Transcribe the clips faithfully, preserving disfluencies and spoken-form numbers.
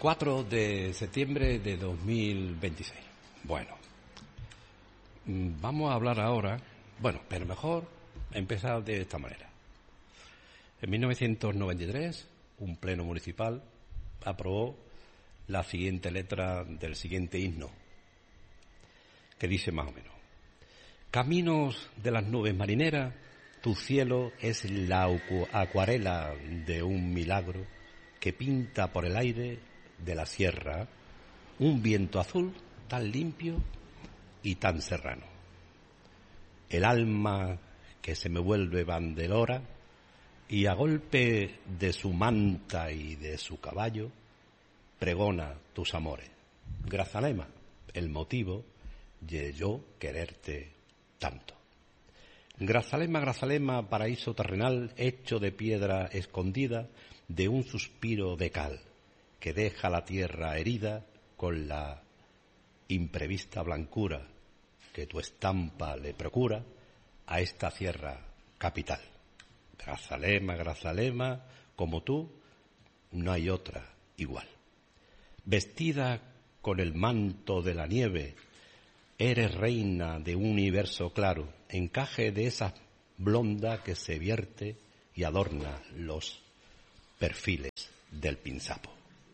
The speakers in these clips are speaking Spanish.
cuatro de septiembre de dos mil veintiséis. Bueno, vamos a hablar ahora, bueno, pero mejor empezar de esta manera. En mil novecientos noventa y tres, un pleno municipal aprobó la siguiente letra del siguiente himno, que dice más o menos: Caminos de las nubes marineras, tu cielo es la acuarela de un milagro que pinta por el aire de la sierra un viento azul tan limpio y tan serrano. El alma que se me vuelve bandelora y a golpe de su manta y de su caballo pregona tus amores. Grazalema, el motivo de yo quererte tanto. Grazalema, Grazalema, paraíso terrenal hecho de piedra escondida de un suspiro de cal que deja la tierra herida con la imprevista blancura que tu estampa le procura a esta sierra capital. Grazalema, Grazalema, como tú no hay otra igual. Vestida con el manto de la nieve, eres reina de un universo claro, encaje de esa blonda que se vierte y adorna los perfiles del pinzapo.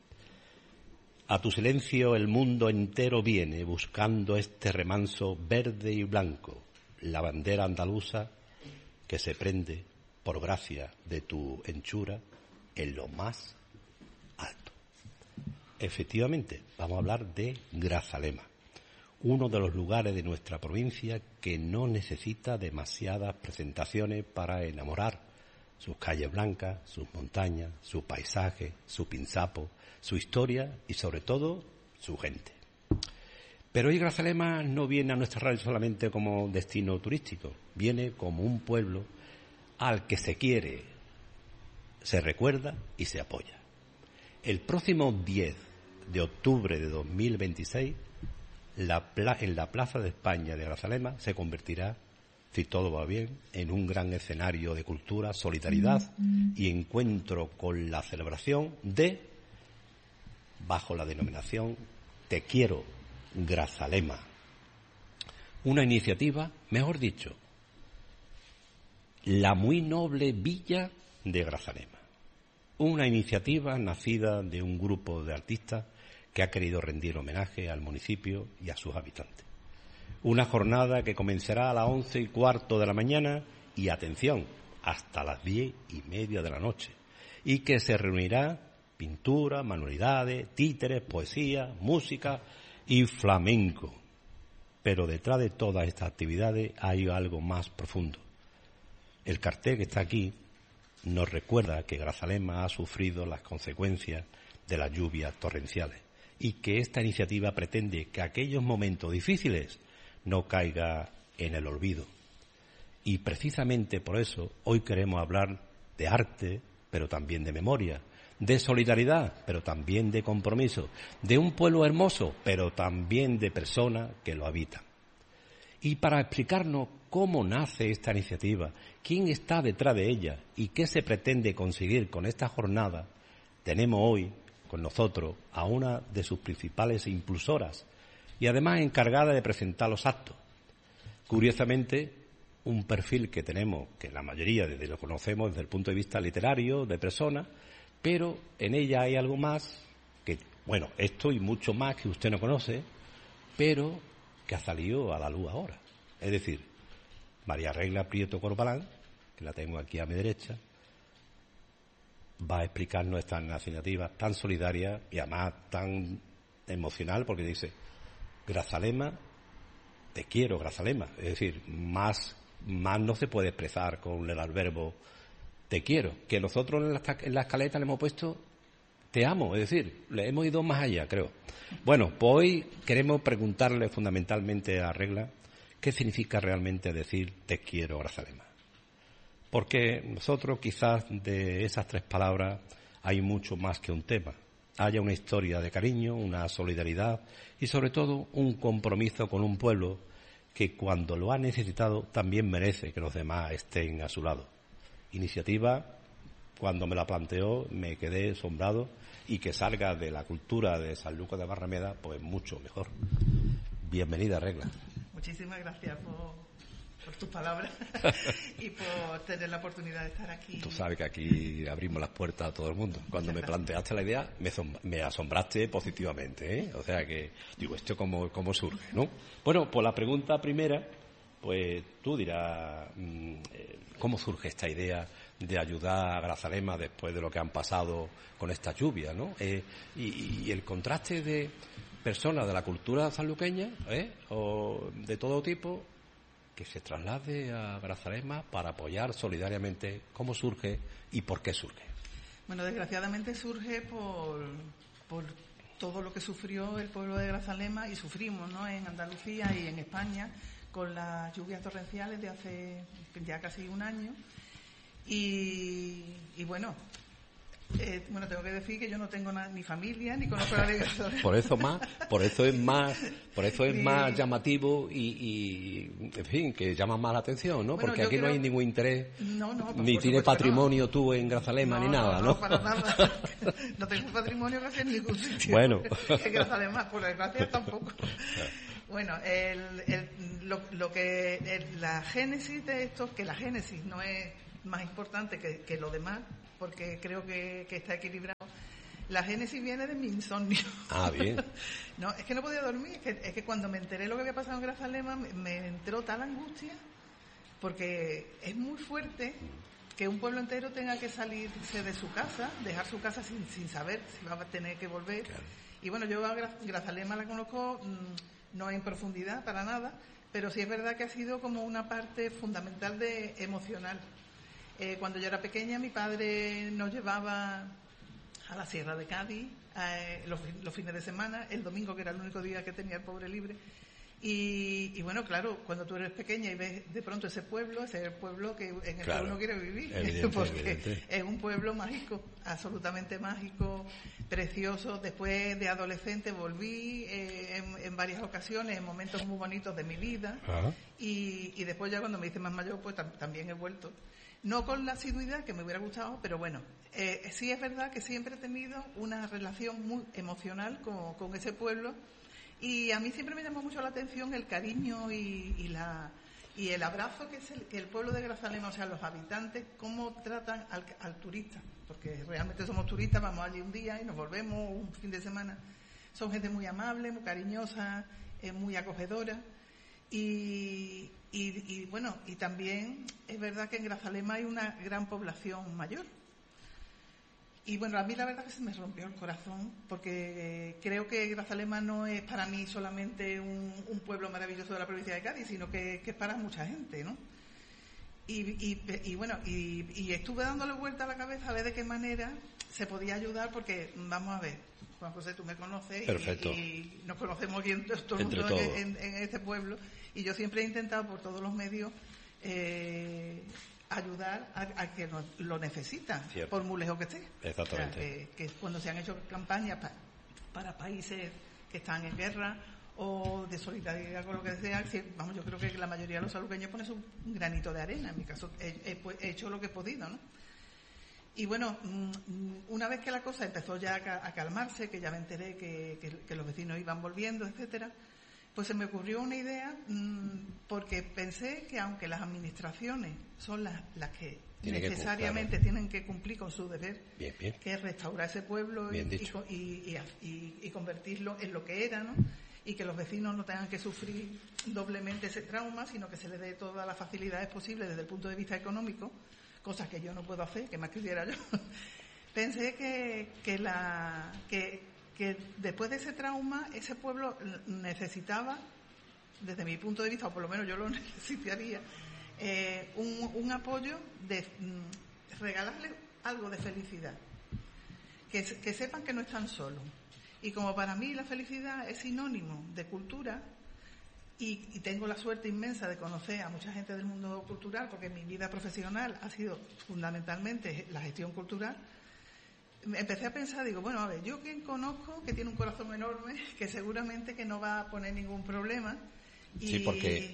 A tu silencio el mundo entero viene buscando este remanso verde y blanco, la bandera andaluza que se prende por gracia de tu hechura en lo más alto. Efectivamente, vamos a hablar de Grazalema, uno de los lugares de nuestra provincia que no necesita demasiadas presentaciones para enamorar: sus calles blancas, sus montañas, su paisaje, su pinzapo, su historia y sobre todo su gente. Pero hoy Grazalema no viene a nuestra radio solamente como destino turístico, viene como un pueblo al que se quiere, se recuerda y se apoya. El próximo diez de octubre de dos mil veintiséis, la pla- en la Plaza de España de Grazalema se convertirá, si todo va bien, en un gran escenario de cultura, solidaridad y encuentro con la celebración de, bajo la denominación Te quiero, Grazalema. Una iniciativa, mejor dicho, la muy noble villa de Grazalema. Una iniciativa nacida de un grupo de artistas que ha querido rendir homenaje al municipio y a sus habitantes. Una jornada que comenzará a las once y cuarto de la mañana y, atención, hasta las diez y media de la noche, y que se reunirá pintura, manualidades, títeres, poesía, música y flamenco. Pero detrás de todas estas actividades hay algo más profundo. El cartel que está aquí nos recuerda que Grazalema ha sufrido las consecuencias de las lluvias torrenciales y que esta iniciativa pretende que aquellos momentos difíciles no caiga en el olvido. Y precisamente por eso hoy queremos hablar de arte, pero también de memoria, de solidaridad, pero también de compromiso, de un pueblo hermoso, pero también de personas que lo habitan. Y para explicarnos cómo nace esta iniciativa, quién está detrás de ella y qué se pretende conseguir con esta jornada, tenemos hoy con nosotros a una de sus principales impulsoras y además encargada de presentar los actos. Curiosamente, un perfil que tenemos, que la mayoría desde lo conocemos desde el punto de vista literario, de persona, pero en ella hay algo más, que, bueno, esto y mucho más que usted no conoce, pero que ha salido a la luz ahora. Es decir, María Regla Prieto Corbalán, que la tengo aquí a mi derecha, va a explicarnos esta iniciativa tan solidaria y además tan emocional, porque dice: Grazalema, te quiero, Grazalema. Es decir, más, más no se puede expresar con el adverbio te quiero, que nosotros en la, en la escaleta le hemos puesto te amo, es decir, le hemos ido más allá, creo. Bueno, pues hoy queremos preguntarle fundamentalmente a Regla qué significa realmente decir te quiero, Grazalema. Porque nosotros quizás de esas tres palabras hay mucho más que un tema. Haya una historia de cariño, una solidaridad y sobre todo un compromiso con un pueblo que cuando lo ha necesitado también merece que los demás estén a su lado. Iniciativa cuando me la planteó me quedé asombrado, y que salga de la cultura de Sanlúcar de Barrameda, pues mucho mejor. Bienvenida, Regla. Muchísimas gracias por, por tus palabras y por tener la oportunidad de estar aquí. Tú sabes que aquí abrimos las puertas a todo el mundo. Cuando me planteaste la idea, me, me asombraste positivamente, ¿eh? O sea que, digo, ¿esto cómo, cómo surge, no? Bueno, pues la pregunta primera, pues tú dirás, ¿cómo surge esta idea de ayudar a Grazalema después de lo que han pasado con esta lluvia, ¿no? Eh, y, y el contraste de personas de la cultura sanluqueña, ¿eh? O de todo tipo, que se traslade a Grazalema para apoyar solidariamente. ¿Cómo surge y por qué surge? Bueno, desgraciadamente surge por, por todo lo que sufrió el pueblo de Grazalema, y sufrimos, ¿no?, en Andalucía y en España con las lluvias torrenciales de hace ya casi un año. Y, y bueno, eh, bueno, tengo que decir que yo no tengo na, ni familia ni conozco a nadie. Por eso más, por eso es más, por eso es ni... más llamativo y, y, en fin, que llama más la atención, ¿no? Bueno, porque aquí creo... no hay ningún interés, no, no, ni tienes patrimonio no. tú en Grazalema no, ni nada, ¿no? ¿no? No, para nada. No tengo patrimonio casi en ningún sitio. Bueno. En Grazalema, por desgracia, tampoco. Bueno, el, el, lo, lo que el, la génesis de esto, que la génesis no es más importante que, que lo demás, porque creo que, que está equilibrado. La génesis viene de mi insomnio. Ah, bien. No, es que no podía dormir, es que, es que cuando me enteré lo que había pasado en Grazalema, me, me entró tal angustia, porque es muy fuerte que un pueblo entero tenga que salirse de su casa, dejar su casa sin, sin saber si va a tener que volver. Claro. Y bueno, yo a Grazalema la conozco mmm, no en profundidad para nada, pero sí es verdad que ha sido como una parte fundamental de emocional. Eh, cuando yo era pequeña, mi padre nos llevaba a la Sierra de Cádiz eh, los, los fines de semana, el domingo, que era el único día que tenía el pobre libre. Y, y bueno, claro, cuando tú eres pequeña y ves de pronto ese pueblo, ese es el pueblo que en el claro, que uno quiere vivir, evidente, porque evidente. Es un pueblo mágico, absolutamente mágico, precioso. Después de adolescente volví eh, en, en varias ocasiones, en momentos muy bonitos de mi vida, y, y después ya cuando me hice más mayor, pues tam, también he vuelto. No con la asiduidad que me hubiera gustado, pero bueno, eh, sí es verdad que siempre he tenido una relación muy emocional con, con ese pueblo. Y a mí siempre me llamó mucho la atención el cariño y, y la y el abrazo que es el, que el pueblo de Grazalema, o sea, los habitantes, cómo tratan al, al turista, porque realmente somos turistas, vamos allí un día y nos volvemos un fin de semana. Son gente muy amable, muy cariñosa, eh, muy acogedora. Y, y, y bueno, y también es verdad que en Grazalema hay una gran población mayor. Y bueno, a mí la verdad que se me rompió el corazón, porque creo que Grazalema no es para mí solamente un, un pueblo maravilloso de la provincia de Cádiz, sino que, que es para mucha gente, ¿no? Y, y, y bueno, y, y estuve dándole vuelta a la cabeza a ver de qué manera se podía ayudar, porque vamos a ver, Juan José, tú me conoces. Perfecto. Y, y nos conocemos bien todo el mundo en, en este pueblo, y yo siempre he intentado por todos los medios eh, ayudar a, a que lo, lo necesitan, Cierto. Por muy lejos que esté. Exactamente. O sea, que, que cuando se han hecho campañas pa, para países que están en guerra o de solidaridad con lo que sea, vamos, yo creo que la mayoría de los sanluqueños ponen un granito de arena. En mi caso he, he, he hecho lo que he podido, ¿no? Y bueno, una vez que la cosa empezó ya a calmarse, que ya me enteré que, que, que los vecinos iban volviendo, etcétera, pues se me ocurrió una idea, porque pensé que aunque las administraciones son las, las que Tiene necesariamente que, claro. tienen que cumplir con su deber, bien, bien. que es restaurar ese pueblo y, y, y, y, y convertirlo en lo que era, ¿no? Y que los vecinos no tengan que sufrir doblemente ese trauma, sino que se les dé todas las facilidades posibles desde el punto de vista económico, cosas que yo no puedo hacer, que más quisiera yo. Pensé que, que, la, que, que después de ese trauma, ese pueblo necesitaba, desde mi punto de vista, o por lo menos yo lo necesitaría, eh, un, un apoyo de mm, regalarle algo de felicidad. Que, que sepan que no están solos. Y como para mí la felicidad es sinónimo de cultura, y, y tengo la suerte inmensa de conocer a mucha gente del mundo cultural, porque mi vida profesional ha sido fundamentalmente la gestión cultural, empecé a pensar, digo, bueno, a ver, yo quien conozco que tiene un corazón enorme, que seguramente que no va a poner ningún problema. Y... Sí, porque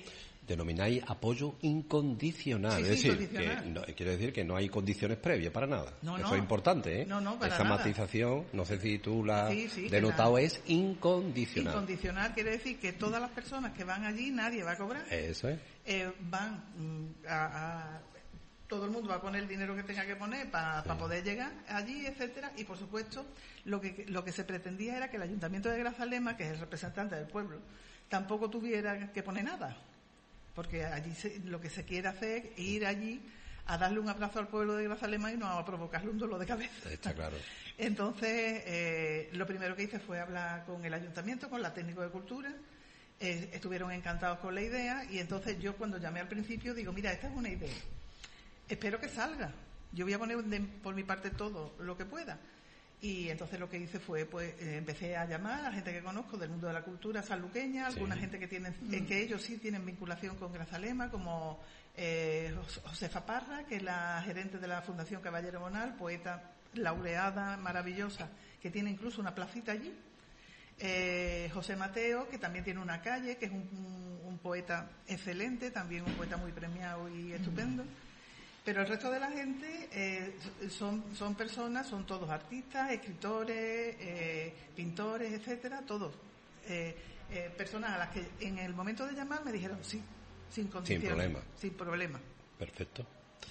denomináis apoyo incondicional. Sí, es sí, decir, incondicional. que no, quiere decir que no hay condiciones previas para nada. No, Eso no. es importante, ¿eh? No, no, para Esa nada. matización, no sé si tú la has Sí, sí, que denotado, la- es incondicional. Incondicional quiere decir que todas las personas que van allí, nadie va a cobrar. Eso es. Eh, van mm, a, a- todo el mundo va a poner el dinero que tenga que poner para Sí. poder llegar allí, etcétera, y por supuesto lo que lo que se pretendía era que el Ayuntamiento de Grazalema, que es el representante del pueblo, tampoco tuviera que poner nada, porque allí se- lo que se quiere hacer es ir allí a darle un abrazo al pueblo de Grazalema y no a provocarle un dolor de cabeza. Está claro. Entonces, eh, lo primero que hice fue hablar con el ayuntamiento, con la técnico de cultura. Eh, estuvieron encantados con la idea y entonces yo cuando llamé al principio digo, mira, esta es una idea. Espero que salga. Yo voy a poner de- por mi parte todo lo que pueda. Y entonces lo que hice fue, pues, eh, empecé a llamar a gente que conozco del mundo de la cultura sanluqueña, Sí. alguna gente que tiene, eh, que ellos sí tienen vinculación con Grazalema, como eh, Jos- Josefa Parra, que es la gerente de la Fundación Caballero Bonal, poeta laureada, maravillosa, que tiene incluso una placita allí. Eh, José Mateo, que también tiene una calle, que es un, un- un poeta excelente, también un poeta muy premiado y estupendo. Pero el resto de la gente eh, son, son personas, son todos artistas, escritores, eh, pintores, etcétera, todos. Eh, eh, personas a las que en el momento de llamar me dijeron sí, sin condiciones. Sin problema. Sin problema. Perfecto.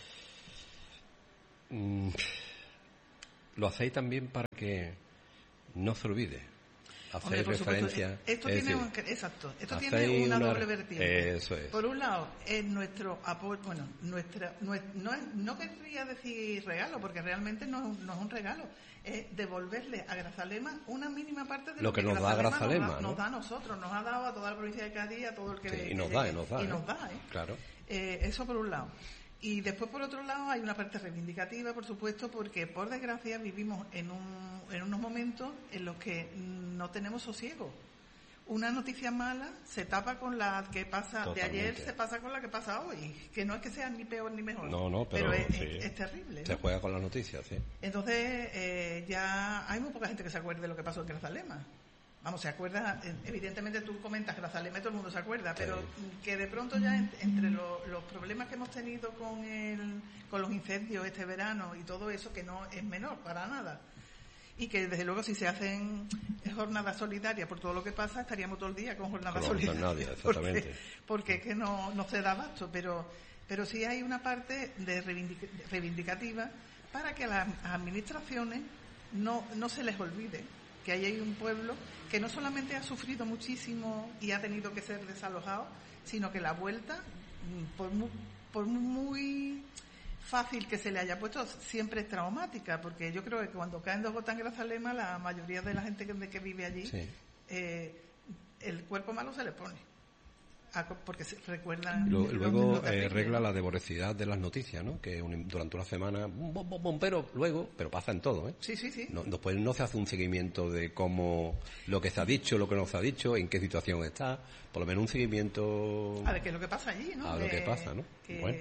Mm, lo hacéis también para que no se olvide. Hombre, Hacéis por supuesto, referencia. esto es tiene decir, un, exacto, esto hacéis tiene una, una- doble vertiente. eso es. Por un lado, es nuestro apoyo, bueno, nuestra, nues- no, es- no querría decir regalo, porque realmente no, es un- no es un regalo, es devolverle a Grazalema una mínima parte de lo, Lo que nos da Grazalema, nos da, ¿no? nos da a nosotros, nos ha dado a toda la provincia de Cádiz, a todo el que Sí, que y nos llegue, da, y nos da. y ¿eh? nos da, ¿eh? Claro. Eh, eso por un lado. Y después, por otro lado, hay una parte reivindicativa, por supuesto, porque, por desgracia, vivimos en, un, en unos momentos en los que no tenemos sosiego. Una noticia mala se tapa con la que pasa de ayer, Totalmente. se pasa con la que pasa hoy. Que no es que sea ni peor ni mejor. No, no, pero, es, sí. es- es terrible, Se ¿no? juega con las noticias, sí. Entonces, eh, ya hay muy poca gente que se acuerde de lo que pasó en Grazalema. Vamos, se acuerda, eh, evidentemente tú comentas Grazalema y todo el mundo se acuerda, pero Sí. mm, que de pronto ya en- entre lo- los problemas que hemos tenido con el, con los incendios este verano y todo eso, que no es menor para nada, y que desde luego si se hacen jornadas solidarias por todo lo que pasa, estaríamos todo el día con jornadas Con solidarias. jornadas, porque, exactamente. porque es que no, no se da abasto, pero, pero sí hay una parte de reivindic- reivindicativa para que a las administraciones no, no se les olvide que ahí hay un pueblo que no solamente ha sufrido muchísimo y ha tenido que ser desalojado, sino que la vuelta, mm, por muy, por muy fácil que se le haya puesto, siempre es traumática, porque yo creo que cuando caen dos gotas en Grazalema, la mayoría de la gente que, que vive allí, Sí. eh, el cuerpo malo se le pone, a- porque se recuerdan... Lo- lo- luego lo terrible, eh, regla ¿no? la devorosidad de las noticias, ¿no? Que un- durante una semana, bom, bom, bom, pero luego, pero pasa en todo, ¿eh? Sí, sí, sí. No, después no se hace un seguimiento de cómo, lo que se ha dicho, lo que no se ha dicho, en qué situación está, por lo menos un seguimiento. A ver, qué es lo que pasa allí, ¿no? A lo que pasa, ¿no? que- Bueno.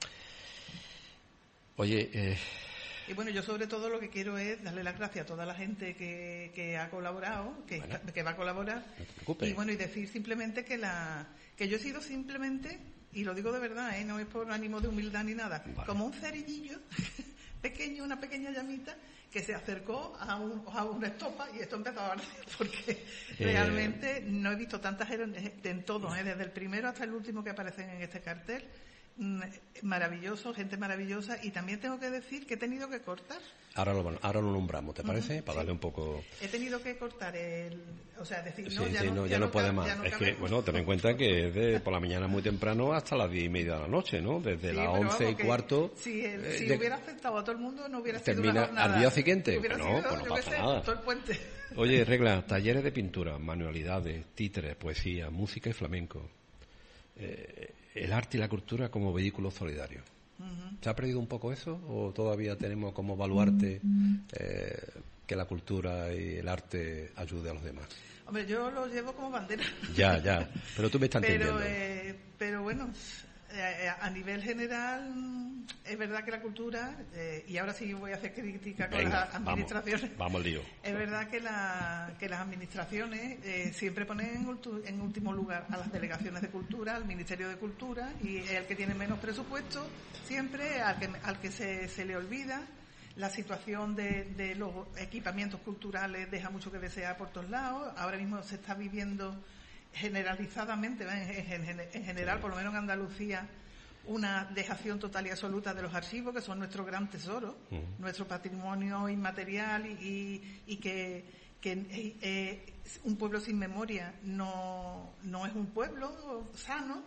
Oye, eh, Y bueno, yo sobre todo lo que quiero es darle las gracias a toda la gente que, que ha colaborado, que, Bueno. está- que va a colaborar. no te preocupes. Y bueno, y decir simplemente que la que yo he sido simplemente, y lo digo de verdad, ¿eh? No es por ánimo de humildad ni nada, Vale. como un cerillillo pequeño, una pequeña llamita que se acercó a, un, a una estopa y esto empezó a arder porque Eh. realmente no he visto tantas en, en todos, ¿eh? Desde el primero hasta el último que aparecen en este cartel. Mm, maravilloso, gente maravillosa, y también tengo que decir que he tenido que cortar. ahora lo, ahora lo nombramos, ¿te parece? Ujú, Para sí. darle un poco. He tenido que cortar el, o sea, decir, Sí, no, ya sí, no, no, ya no puede cabe- más. ya no es cabe que, más. bueno, ten en cuenta que es de por la mañana muy temprano hasta las diez y media de la noche, ¿no? Desde Sí, las pero once vamos, y que cuarto. Si, el- eh, si de- hubiera afectado a todo el mundo, no hubiera sido termina una jornada. al día siguiente. Hubiera Bueno, sido, pues no yo qué pasa sé, nada. todo el puente. Oye, regla, talleres de pintura, manualidades, títeres, poesía, música y flamenco. Eh, el arte y la cultura como vehículo solidario. Ujú. ¿Se ha perdido un poco eso o todavía tenemos como baluarte eh, que la cultura y el arte ayude a los demás? Hombre, yo lo llevo como bandera. Ya, ya, pero tú me estás pero, entendiendo. eh, pero bueno, eh, a nivel general, es verdad que la cultura, eh, y ahora sí voy a hacer crítica con Venga, las administraciones. Vamos, vamos al lío. Es verdad que, la, que las administraciones eh, siempre ponen en, ultu, en último lugar a las delegaciones de cultura, al Ministerio de Cultura, y es el que tiene menos presupuesto, siempre al que, al que se, se le olvida. La situación de, de los equipamientos culturales deja mucho que desear por todos lados. Ahora mismo se está viviendo generalizadamente, en, en, en general, por lo menos en Andalucía, una dejación total y absoluta de los archivos, que son nuestro gran tesoro, uh-huh. nuestro patrimonio inmaterial, y, y, y que, que eh, un pueblo sin memoria no, no es un pueblo sano.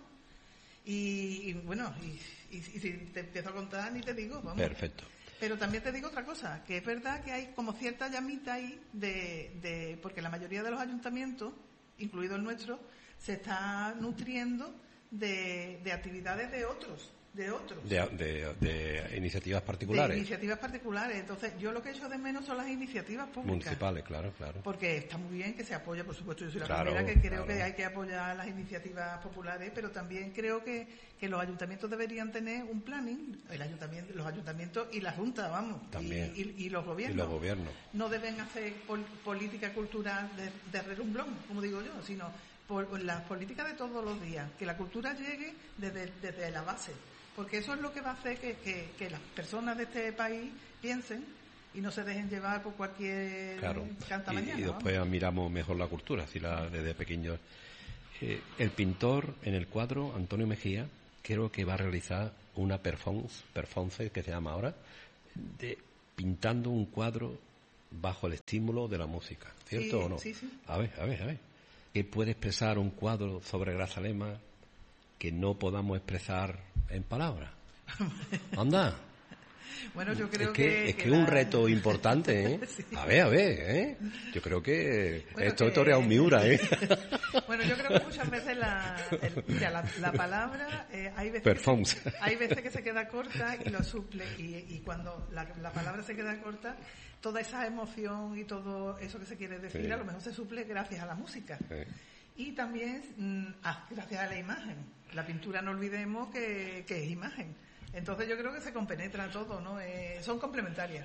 Y, y bueno, y, y, y si te empiezo a contar, ni te digo, vamos. Perfecto. Pero también te digo otra cosa, que es verdad que hay como cierta llamita ahí, de, de porque la mayoría de los ayuntamientos, incluido el nuestro, se está nutriendo de, de actividades de otros, de otros. De, de, de iniciativas particulares. De iniciativas particulares. Entonces, yo lo que echo de menos son las iniciativas públicas. Municipales, claro, claro. Porque está muy bien que se apoye, por supuesto, yo soy la claro, primera que creo claro. que hay que apoyar las iniciativas populares, pero también creo que, que los ayuntamientos deberían tener un planning, el ayuntamiento, los ayuntamientos y la Junta, vamos, también. Y, y, y los gobiernos. Y los gobiernos. No deben hacer pol, política cultural de, de relumbrón, como digo yo, sino por las políticas de todos los días, que la cultura llegue desde, desde la base. Porque eso es lo que va a hacer que, que, que las personas de este país piensen y no se dejen llevar por cualquier claro. canta y, mañana. Y después ¿no? admiramos mejor la cultura, así la, desde pequeños. Eh, el pintor en el cuadro, Antonio Mejía, creo que va a realizar una performance, performance que se llama ahora, de pintando un cuadro bajo el estímulo de la música, ¿cierto sí, o no? Sí, sí. A ver, a ver, a ver. ¿Qué puede expresar un cuadro sobre Grazalema que no podamos expresar en palabras? Anda. Bueno, yo creo es que, que... Es que que es la... un reto importante, ¿eh? Sí. A ver, a ver, ¿eh? Yo creo que bueno, esto que... es Torea un Miura, ¿eh? Bueno, yo creo que muchas veces la, el, mira, la, la palabra, eh, hay, veces Performance. que se, hay veces que se queda corta y lo suple, y, y cuando la, la palabra se queda corta, toda esa emoción y todo eso que se quiere decir, sí. a lo mejor se suple gracias a la música. Sí. Y también mm, ah, gracias a la imagen. La pintura, no olvidemos que, que es imagen. Entonces yo creo que se compenetra todo, ¿no? Eh, son complementarias.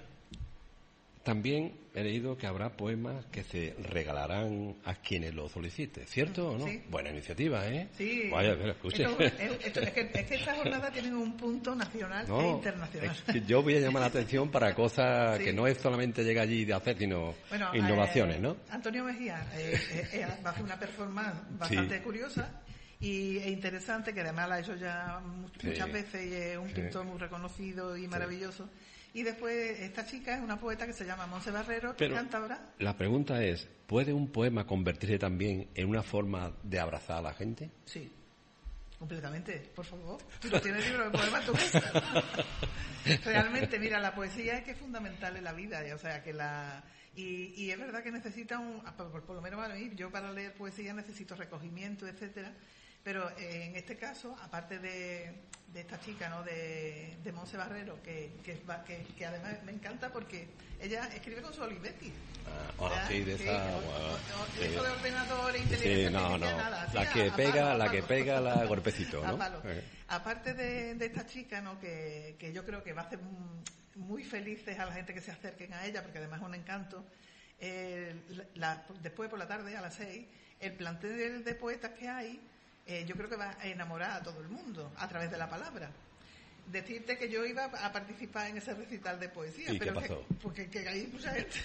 También he leído que habrá poemas que se regalarán a quienes lo soliciten, ¿cierto o no? Sí. Buena iniciativa, ¿eh? Sí. Vaya, a ver, escuche. Esto, esto, es, que, es que esta jornada tiene un punto nacional no, e internacional. Es que yo voy a llamar la atención para cosas sí. que no es solamente llegar allí de hacer, sino bueno, innovaciones, eh, ¿no? Antonio Mejía eh, eh, eh, va a hacer una performance bastante sí. curiosa y e interesante, que además la ha hecho ya muchas sí. veces y es un sí. pintor muy reconocido y maravilloso. Sí. Y después esta chica es una poeta que se llama Monse Barrero, que canta ahora. La pregunta es, ¿puede un poema convertirse también en una forma de abrazar a la gente? Sí, completamente, por favor. Tú no tienes libro de poemas en tu casa. Realmente, mira, la poesía es que es fundamental en la vida, o sea, que la... Y, y es verdad que necesita un... Por, por lo menos para mí, yo para leer poesía necesito recogimiento, etcétera. Pero eh, en este caso, aparte de, de esta chica, ¿no? de, de Monse Barrero, que, que, que, que además me encanta porque ella escribe con su Olivetti. Ah, o sea, sí, de esa... Sí, bueno, sí. Eso de ordenador e sí, inteligencia no, no. nada. La que a, pega, a palo, la que pega, la golpecito, ¿no? A palo. Eh. Aparte de, de esta chica, ¿no? Que, que yo creo que va a hacer muy felices a la gente que se acerquen a ella, porque además es un encanto. Eh, la, después por la tarde, a las seis, el plantel de poetas que hay, Eh, yo creo que va a enamorar a todo el mundo a través de la palabra. Decirte que yo iba a participar en ese recital de poesía, ¿Y pero qué pasó? Que, porque que hay mucha gente.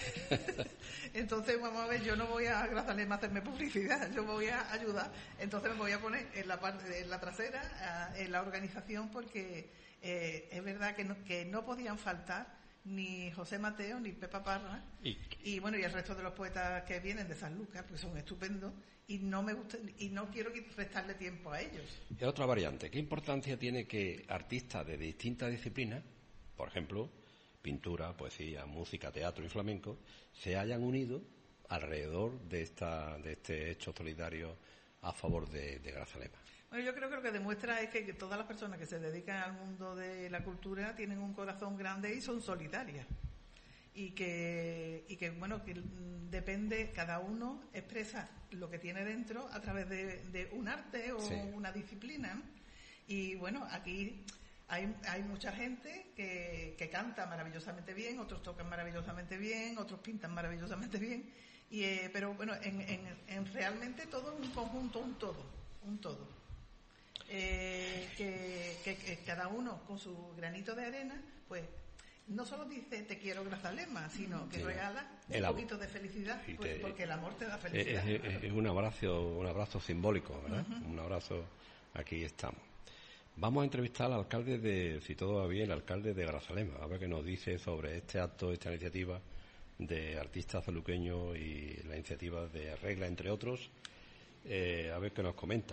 Entonces, vamos a ver, yo no voy a Grazalema a hacerme publicidad, yo voy a ayudar. Entonces me voy a poner en la parte, en la trasera, a, en la organización, porque eh, es verdad que no, que no podían faltar ni José Mateo ni Pepa Parra y, y bueno y el resto de los poetas que vienen de San Lucas, pues son estupendos y no me gusta y no quiero restarle tiempo a ellos. Y otra variante, ¿qué importancia tiene que artistas de distintas disciplinas, por ejemplo, pintura, poesía, música, teatro y flamenco, se hayan unido alrededor de esta de este hecho solidario a favor de, de Grazalema? Bueno, yo creo que lo que demuestra es que, que todas las personas que se dedican al mundo de la cultura tienen un corazón grande y son solidarias. Y que, y que bueno, que depende, cada uno expresa lo que tiene dentro a través de, de un arte o sí. una disciplina. Y bueno, aquí hay, hay mucha gente que, que canta maravillosamente bien, otros tocan maravillosamente bien, otros pintan maravillosamente bien, y, eh, pero bueno, en, en, en realmente todo es un conjunto, un todo, un todo. Eh, que, que, que cada uno con su granito de arena, pues no solo dice te quiero Grazalema, sino que sí, regala un poquito de felicidad, pues, te, porque el amor te da felicidad. Es, es, es un abrazo, un abrazo simbólico, ¿verdad? Uh-huh. Un abrazo, aquí estamos. Vamos a entrevistar al alcalde de, si todo va bien, el alcalde de Grazalema, a ver qué nos dice sobre este acto, esta iniciativa de artistas zaluqueños y la iniciativa de Regla, entre otros, eh, a ver qué nos comenta.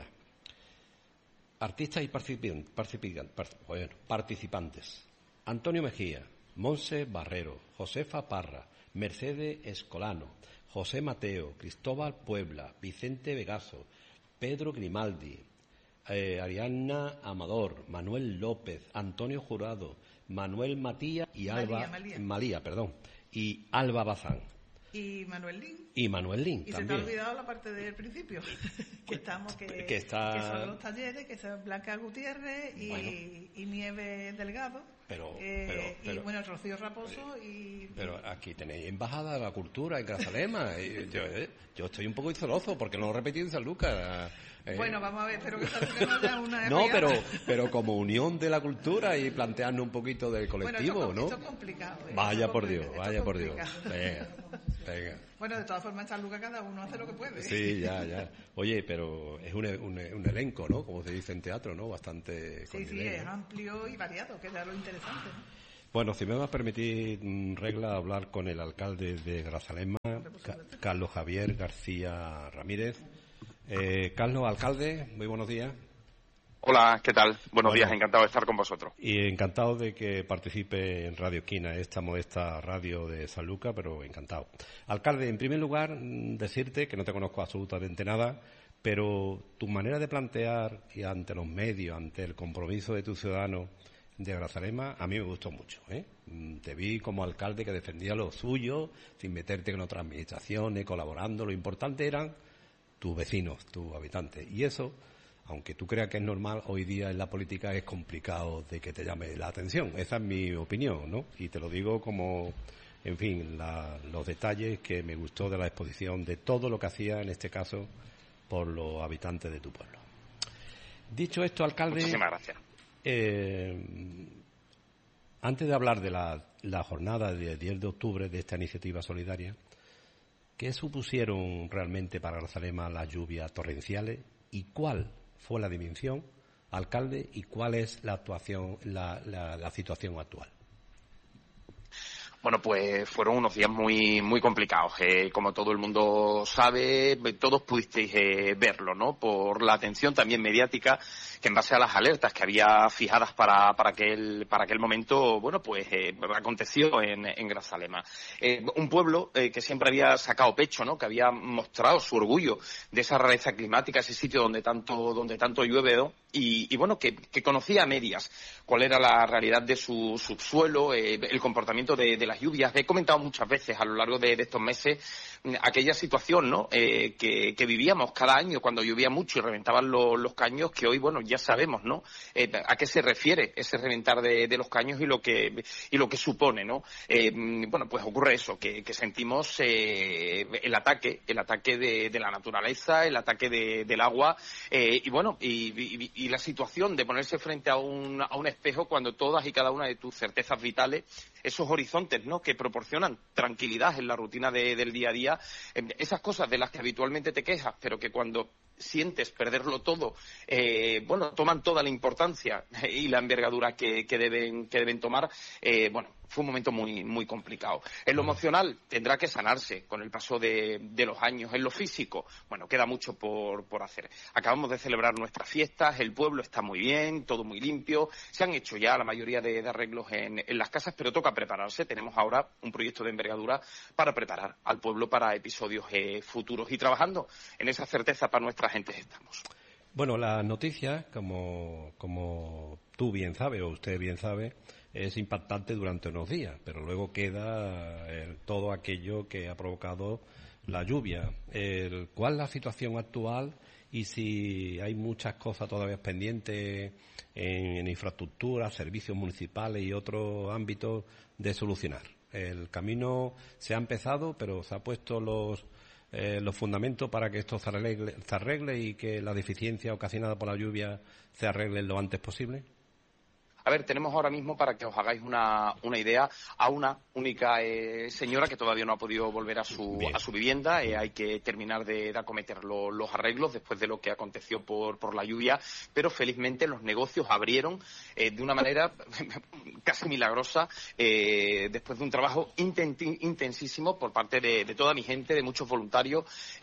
Artistas y participantes, participantes, bueno, participantes. Antonio Mejía, Monse Barrero, Josefa Parra, Mercedes Escolano, José Mateo, Cristóbal Puebla, Vicente Vegaso, Pedro Grimaldi, eh, Ariadna Amador, Manuel López, Antonio Jurado, Manuel Matías y Alba Malía, Malía. Malía, perdón, y Alba Bazán. Y Manuel Lin. Y Manuel Lin y también. Se te ha olvidado la parte del principio, que estamos que, que, está... que son los talleres, que son Blanca Gutiérrez y, bueno. y Nieve Delgado. Pero, eh, pero, pero, y bueno, el Rocío Raposo y... Pero aquí tenéis Embajada de la Cultura en Grazalema. yo, yo estoy un poco izoloso porque no lo he repetido en San Lucas. Eh, bueno, vamos a ver, espero que San Lucas no haya una... No, pero, pero como unión de la cultura y plantearnos un poquito del colectivo, bueno, esto, ¿no? Esto es complicado. ¿eh? Vaya esto por Dios, esto vaya por Dios. Venga, venga. Bueno, de todas formas, en San Lucas cada uno hace lo que puede. Sí, ya, ya. Oye, pero es un, un, un elenco, ¿no? Como se dice en teatro, ¿no? Bastante... Sí, sí, es amplio y variado, que es lo interesante, ¿no? Bueno, si me va a permitir, Regla, hablar con el alcalde de Grazalema, Ca- Carlos Javier García Ramírez. Eh, Carlos, alcalde, muy buenos días. Hola, ¿qué tal? Buenos bueno, días, encantado de estar con vosotros. Y encantado de que participe en Radio Esquina, esta modesta radio de San Lucas, pero encantado. Alcalde, en primer lugar, decirte que no te conozco absolutamente nada, pero tu manera de plantear y ante los medios, ante el compromiso de tus ciudadanos de Grazalema, a mí me gustó mucho, ¿eh? Te vi como alcalde que defendía lo suyo, sin meterte con otras administraciones, colaborando. Lo importante eran tus vecinos, tus habitantes. Y eso, aunque tú creas que es normal, hoy día en la política es complicado de que te llame la atención. Esa es mi opinión, ¿no? Y te lo digo como, en fin, la, los detalles que me gustó de la exposición, de todo lo que hacía, en este caso, por los habitantes de tu pueblo. Dicho esto, alcalde... Muchísimas gracias. Eh, antes de hablar de la, la jornada del diez de octubre de esta iniciativa solidaria, ¿qué supusieron realmente para Grazalema las lluvias torrenciales y cuál fue la dimensión, alcalde, y cuál es la actuación, la, la, la situación actual? Bueno, pues fueron unos días muy muy complicados. Eh, como todo el mundo sabe, todos pudisteis eh, verlo, ¿no? Por la atención también mediática que en base a las alertas que había fijadas para para aquel para aquel momento, bueno, pues eh, aconteció en, en Grazalema. Eh, un pueblo eh, que siempre había sacado pecho, ¿no? Que había mostrado su orgullo de esa rareza climática, ese sitio donde tanto donde tanto llueve, ¿no? Y, y bueno, que, que conocía a medias cuál era la realidad de su subsuelo, eh, el comportamiento de, de las lluvias. He comentado muchas veces a lo largo de, de estos meses aquella situación, ¿no? Eh, que, que vivíamos cada año cuando llovía mucho y reventaban lo, los caños, que hoy, bueno, ya sabemos, ¿no? Eh, a qué se refiere ese reventar de, de los caños y lo que y lo que supone, ¿no? Eh, bueno, pues ocurre eso, que, que sentimos eh, el ataque, el ataque de, de la naturaleza, el ataque de, del agua, eh, y bueno, y, y, y la situación de ponerse frente a un, a un espejo cuando todas y cada una de tus certezas vitales, esos horizontes, ¿no? Que proporcionan tranquilidad en la rutina de, del día a día, esas cosas de las que habitualmente te quejas, pero que cuando sientes perderlo todo, eh, bueno, toman toda la importancia y la envergadura que, que deben que deben tomar. Eh, bueno, fue un momento muy muy complicado. En lo emocional tendrá que sanarse con el paso de, de los años. En lo físico, bueno, queda mucho por, por hacer. Acabamos de celebrar nuestras fiestas, el pueblo está muy bien, todo muy limpio, se han hecho ya la mayoría de, de arreglos en, en las casas, pero toca prepararse. Tenemos ahora un proyecto de envergadura para preparar al pueblo para episodios eh, futuros, y trabajando en esa certeza para nuestra gente estamos. Bueno, las noticias, como, como tú bien sabes, o usted bien sabe, es impactante durante unos días, pero luego queda eh, todo aquello que ha provocado la lluvia. El, ¿Cuál es la situación actual y si hay muchas cosas todavía pendientes en, en infraestructura, servicios municipales y otros ámbitos de solucionar? El camino se ha empezado, pero se ha puesto los eh, los fundamentos para que esto se arregle, se arregle y que la deficiencia ocasionada por la lluvia se arregle lo antes posible. A ver, tenemos ahora mismo, para que os hagáis una, una idea, a una única eh, señora que todavía no ha podido volver a su, a su vivienda. Eh, hay que terminar de, de acometer lo, los arreglos después de lo que aconteció por, por la lluvia, pero felizmente los negocios abrieron eh, de una manera casi milagrosa, eh, después de un trabajo inten- intensísimo por parte de, de toda mi gente, de muchos voluntarios.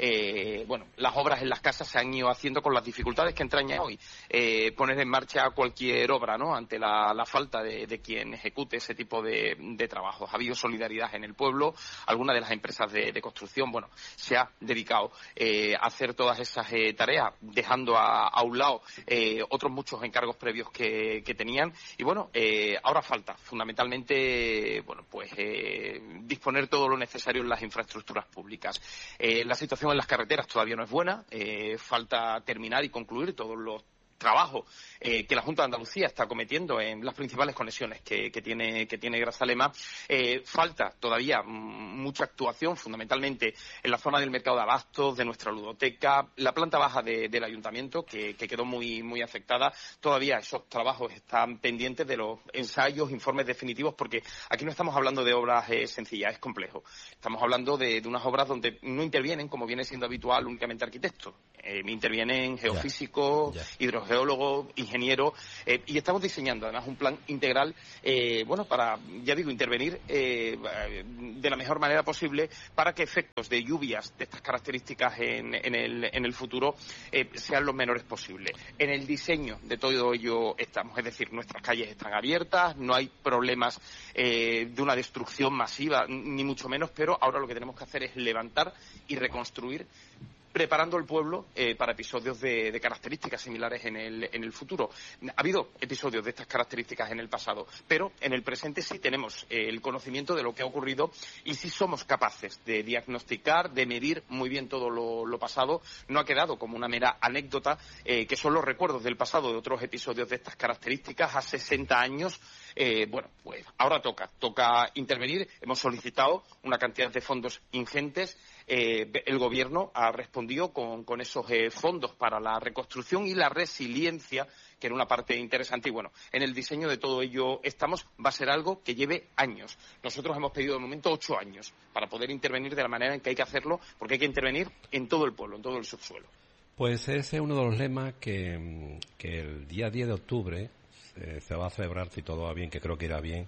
Eh, bueno, las obras en las casas se han ido haciendo con las dificultades que entraña hoy eh, poner en marcha cualquier obra, ¿no?, ante la La, la falta de, de quien ejecute ese tipo de, de trabajos. Ha habido solidaridad en el pueblo. Alguna de las empresas de, de construcción, bueno, se ha dedicado eh, a hacer todas esas eh, tareas, dejando a, a un lado eh, otros muchos encargos previos que, que tenían. Y bueno, eh, ahora falta fundamentalmente, bueno, pues eh, disponer todo lo necesario en las infraestructuras públicas. Eh, la situación en las carreteras todavía no es buena. Eh, falta terminar y concluir todos los trabajo eh, que la Junta de Andalucía está cometiendo en las principales conexiones que, que tiene que tiene Grazalema. Eh, falta todavía m- mucha actuación, fundamentalmente en la zona del mercado de abastos, de nuestra ludoteca, la planta baja de, del ayuntamiento, que, que quedó muy muy afectada. Todavía esos trabajos están pendientes de los ensayos, informes definitivos, porque aquí no estamos hablando de obras eh, sencillas, es complejo. Estamos hablando de, de unas obras donde no intervienen, como viene siendo habitual, únicamente arquitectos. Eh, intervienen geofísicos, hidrogeólogos, ingenieros, eh, y estamos diseñando además un plan integral, eh, bueno, para, ya digo, intervenir eh, de la mejor manera posible para que efectos de lluvias de estas características en, en, el, en el futuro eh, sean los menores posibles. En el diseño de todo ello estamos, es decir, nuestras calles están abiertas, no hay problemas eh, de una destrucción masiva, ni mucho menos, pero ahora lo que tenemos que hacer es levantar y reconstruir, preparando el pueblo eh, para episodios de, de características similares en el, en el futuro. Ha habido episodios de estas características en el pasado, pero en el presente sí tenemos eh, el conocimiento de lo que ha ocurrido y sí somos capaces de diagnosticar, de medir muy bien todo lo, lo pasado. No ha quedado como una mera anécdota, eh, que son los recuerdos del pasado de otros episodios de estas características. A sesenta años, eh, bueno, pues ahora toca, toca intervenir. Hemos solicitado una cantidad de fondos ingentes. Eh, el Gobierno ha respondido con, con esos eh, fondos para la reconstrucción y la resiliencia, que era una parte interesante. Y bueno, en el diseño de todo ello estamos. Va a ser algo que lleve años. Nosotros hemos pedido de momento ocho años para poder intervenir de la manera en que hay que hacerlo, porque hay que intervenir en todo el pueblo, en todo el subsuelo. Pues ese es uno de los lemas que, que el día diez de octubre eh, se va a celebrar, si todo va bien, que creo que irá bien.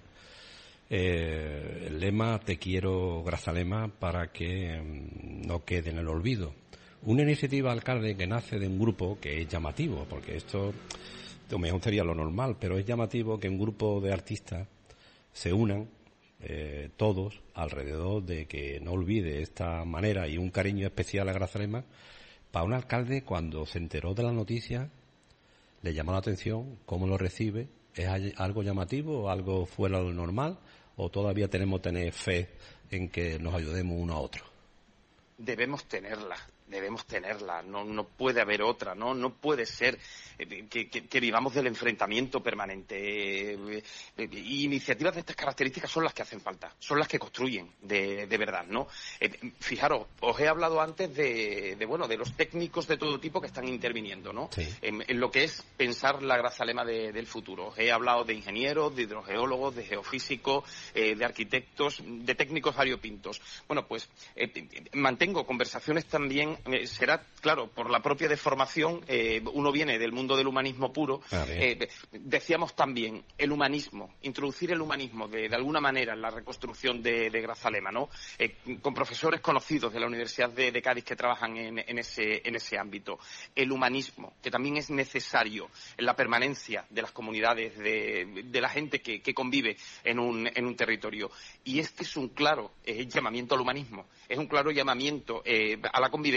Eh, el lema "Te quiero, Grazalema", para que mm, no quede en el olvido. Una iniciativa, alcalde, que nace de un grupo que es llamativo, porque esto lo mejor sería lo normal, pero es llamativo que un grupo de artistas se unan eh, todos alrededor de que no olvide esta manera y un cariño especial a Grazalema. Para un alcalde, cuando se enteró de la noticia, le llamó la atención cómo lo recibe. ¿Es algo llamativo o algo fuera de lo normal? ¿O todavía tenemos que tener fe en que nos ayudemos uno a otro? Debemos tenerla, debemos tenerla. No, no puede haber otra, ¿no? No puede ser eh, que, que, que vivamos del enfrentamiento permanente. Eh, eh, iniciativas de estas características son las que hacen falta, son las que construyen de, de verdad, ¿no? Eh, fijaros, os he hablado antes de, de, bueno, de los técnicos de todo tipo que están interviniendo, ¿no? Sí. En, en lo que es pensar la Grazalema de, del futuro. Os he hablado de ingenieros, de hidrogeólogos, de geofísicos, eh, de arquitectos, de técnicos variopintos. Bueno, pues eh, mantengo conversaciones también. Eh, será, claro, por la propia deformación, eh, uno viene del mundo del humanismo puro. Eh, decíamos también el humanismo, introducir el humanismo de, de alguna manera en la reconstrucción de, de Grazalema, ¿no? Eh, con profesores conocidos de la Universidad de, de Cádiz que trabajan en, en, ese, en ese ámbito. El humanismo, que también es necesario en la permanencia de las comunidades, de, de la gente que, que convive en un, en un territorio. Y este es un claro eh, llamamiento al humanismo, es un claro llamamiento eh, a la convivencia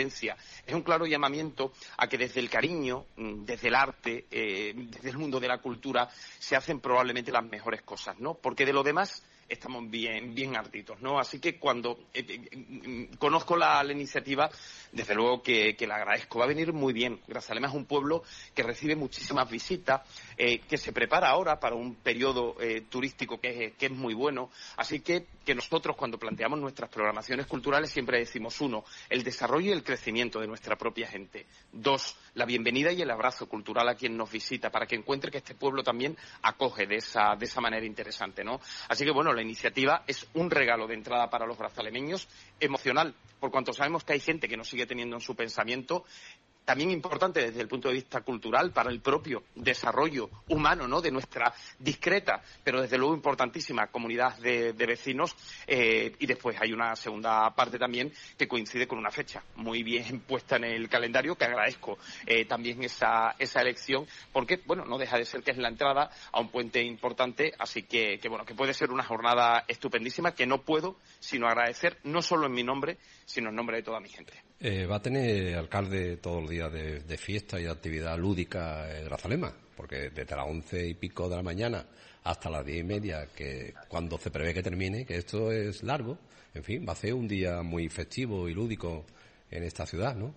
violencia. Es un claro llamamiento a que desde el cariño, desde el arte, eh, desde el mundo de la cultura, se hacen probablemente las mejores cosas, ¿no? Porque de lo demás estamos bien bien hartitos, ¿no? Así que cuando eh, eh, conozco la, la iniciativa, desde luego que, que la agradezco. Va a venir muy bien. Grazalema es un pueblo que recibe muchísimas visitas, eh, que se prepara ahora para un periodo eh, turístico que es, que es muy bueno. Así que, que nosotros, cuando planteamos nuestras programaciones culturales, siempre decimos, uno, el desarrollo y el crecimiento de nuestra propia gente. Dos, la bienvenida y el abrazo cultural a quien nos visita, para que encuentre que este pueblo también acoge de esa, de esa manera interesante, ¿no? Así que, bueno, la iniciativa es un regalo de entrada para los grazalemeños, emocional, por cuanto sabemos que hay gente que nos sigue teniendo en su pensamiento, también importante desde el punto de vista cultural para el propio desarrollo humano, ¿no?, de nuestra discreta, pero desde luego importantísima comunidad de, de vecinos, eh, y después hay una segunda parte también que coincide con una fecha muy bien puesta en el calendario, que agradezco eh, también esa, esa elección, porque, bueno, no deja de ser que es la entrada a un puente importante, así que, que bueno, que puede ser una jornada estupendísima que no puedo sino agradecer, no solo en mi nombre, sino en nombre de toda mi gente. Eh, va a tener alcalde todos los días de, de fiesta y de actividad lúdica en Grazalema, porque desde las once y pico de la mañana hasta las diez y media, que cuando se prevé que termine, que esto es largo, en fin, va a ser un día muy festivo y lúdico en esta ciudad, ¿no?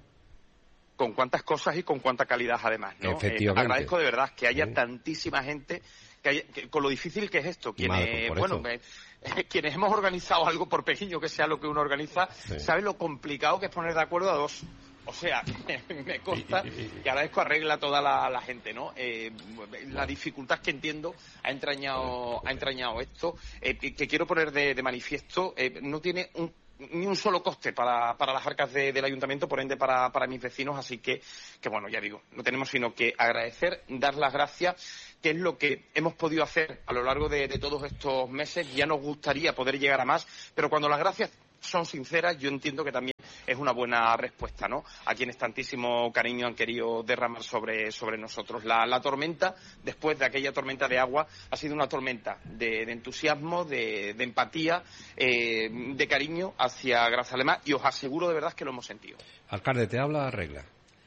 Con cuántas cosas y con cuánta calidad además, ¿no? Efectivamente. Eh, agradezco de verdad que haya sí. tantísima gente, que, haya, que con lo difícil que es esto, quienes, Madre, por bueno, eh, quienes hemos organizado algo, por pequeño que sea lo que uno organiza, sí. sabe lo complicado que es poner de acuerdo a dos. O sea, me consta y agradezco a regla a toda la, la gente, ¿no? Eh, la dificultad que entiendo ha entrañado, ha entrañado esto, eh, que, que quiero poner de, de manifiesto, eh, no tiene un ni un solo coste para, para las arcas de, del ayuntamiento, por ende para, para mis vecinos, así que, que bueno, ya digo, no tenemos sino que agradecer, dar las gracias, que es lo que hemos podido hacer a lo largo de, de todos estos meses. Ya nos gustaría poder llegar a más, pero cuando las gracias son sinceras, yo entiendo que también es una buena respuesta, ¿no?, a quienes tantísimo cariño han querido derramar sobre, sobre nosotros. La, la tormenta, después de aquella tormenta de agua, ha sido una tormenta de, de entusiasmo, de, de empatía, eh, de cariño hacia Grazalema, y os aseguro de verdad que lo hemos sentido. Alcalde, te habla Regla.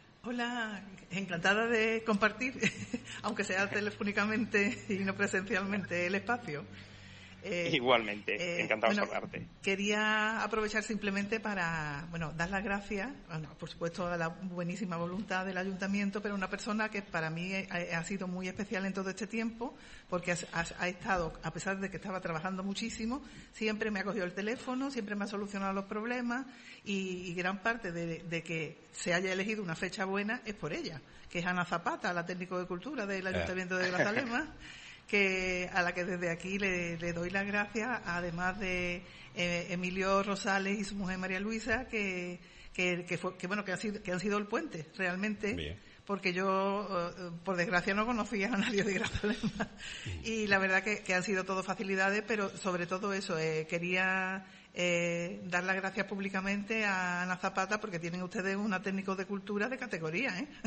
Hola, encantada de compartir, aunque sea telefónicamente y no presencialmente, el espacio. Eh, Igualmente, eh, encantado bueno, de saludarte. Quería aprovechar simplemente para, bueno, dar las gracias, bueno, por supuesto, a la buenísima voluntad del ayuntamiento, pero una persona que para mí ha, ha sido muy especial en todo este tiempo, porque ha, ha, ha estado, a pesar de que estaba trabajando muchísimo, siempre me ha cogido el teléfono, siempre me ha solucionado los problemas, y, y gran parte de, de que se haya elegido una fecha buena es por ella, que es Ana Zapata, la técnico de cultura del Ayuntamiento de Grazalema, que a la que desde aquí le, le doy las gracias, además de eh, Emilio Rosales y su mujer María Luisa, que que, que, fue, que bueno que han sido que han sido el puente realmente. Bien. Porque yo, uh, por desgracia, no conocía a nadie de Grazalema, y la verdad que, que han sido todo facilidades, pero sobre todo eso, eh, quería eh, dar las gracias públicamente a Ana Zapata, porque tienen ustedes una técnico de cultura de categoría, ¿eh?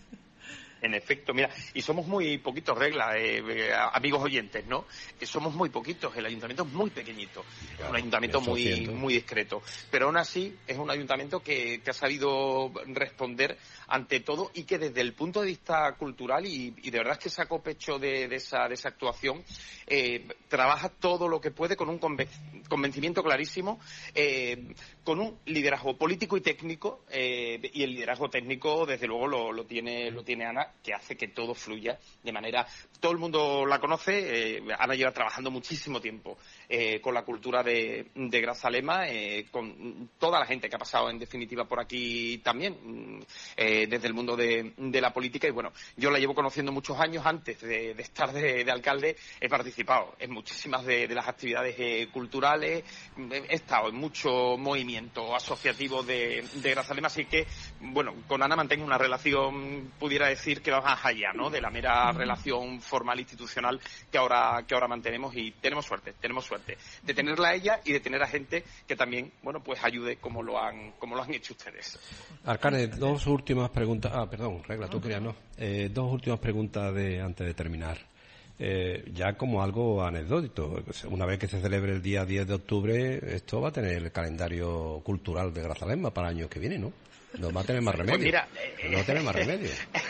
En efecto, mira, y somos muy poquitos, Regla, eh, eh, amigos oyentes, ¿no? Que somos muy poquitos, el ayuntamiento es muy pequeñito, claro, es un ayuntamiento muy muy discreto, pero aún así es un ayuntamiento que, que ha sabido responder ante todo, y que desde el punto de vista cultural, y, y de verdad es que sacó pecho de, de, esa, de esa actuación, eh, trabaja todo lo que puede con un conven- convencimiento clarísimo, eh, con un liderazgo político y técnico, eh, y el liderazgo técnico desde luego lo, lo tiene lo tiene Ana, que hace que todo fluya de manera... Todo el mundo la conoce, eh, Ana lleva trabajando muchísimo tiempo eh, con la cultura de, de Grazalema, eh, con toda la gente que ha pasado en definitiva por aquí también, eh, desde el mundo de, de la política, y bueno, yo la llevo conociendo muchos años. Antes de, de estar de, de alcalde he participado en muchísimas de, de las actividades eh, culturales, he estado en mucho movimiento asociativo de, de Grazalema, así que bueno, con Ana mantengo una relación, pudiera decir que va más allá, ¿no?, de la mera relación formal institucional que ahora que ahora mantenemos, y tenemos suerte, tenemos suerte de tenerla a ella y de tener a gente que también, bueno, pues ayude como lo han como lo han hecho ustedes. Alcalde, dos últimas preguntas. Ah, perdón, Regla, tú querías, ¿no? Eh, dos últimas preguntas de antes de terminar. eh, ya como algo anecdótico. Una vez que se celebre el día diez de octubre, esto va a tener el calendario cultural de Grazalema para el año que viene, ¿no? No va a tener más remedio. Pues mira, no va a tener más remedio.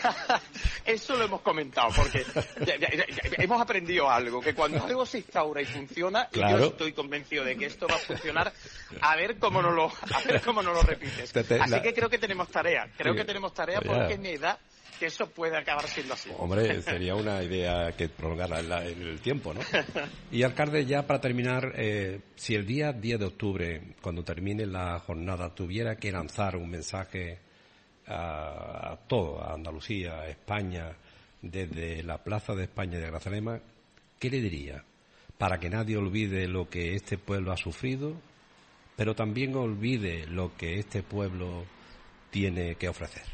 Eso lo hemos comentado, porque ya, ya, ya, hemos aprendido algo, que cuando algo se instaura y funciona, claro. y yo estoy convencido de que esto va a funcionar, a ver cómo nos lo, a ver cómo nos lo repites. Te, te, Así la... que creo que tenemos tarea, creo sí. que tenemos tarea ya. porque me da que eso puede acabar siendo así. Hombre, sería una idea que prolongara la, el, el tiempo, ¿no? Y alcalde, ya para terminar, eh, si el día diez de octubre, cuando termine la jornada, tuviera que lanzar un mensaje a, a todo, a Andalucía, a España, desde la Plaza de España de Grazalema, ¿qué le diría? Para que nadie olvide lo que este pueblo ha sufrido, pero también olvide lo que este pueblo tiene que ofrecer.